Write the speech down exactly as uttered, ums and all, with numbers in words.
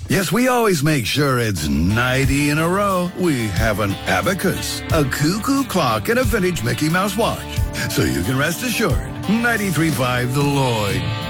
Yes, we always make sure it's ninety in a row. We have an abacus, a cuckoo clock, and a vintage Mickey Mouse watch. So you can rest assured, ninety-three point five The Lloyd.